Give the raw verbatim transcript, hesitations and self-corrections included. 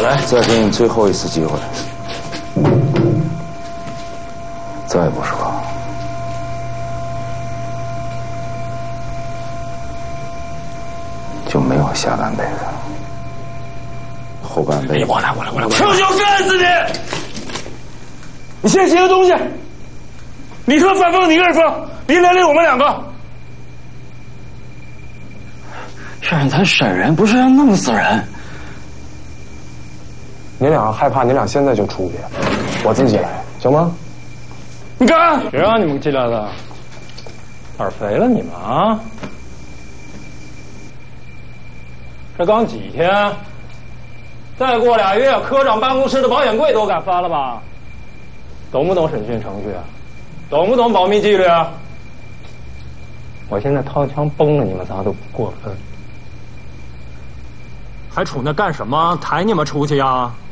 来，再给你最后一次机会，再不说，就没有下半辈子了。后半辈子， 你过来，过来，过来！ 我就干死你！你先写个东西，你说反封，你一个人封，你连累我们两个。 先生，咱审人不是要弄死人。 你俩害怕，你俩现在就出去，我自己来，行吗？ 你敢？ 谁让你们进来的？哪儿肥了你们啊？这刚几天，再过俩月，科长办公室的保险柜都敢翻了吧？懂不懂审讯程序？懂不懂保密纪律？我现在掏枪崩了你们仨都不过分。 还杵那干什么？抬你们出去呀！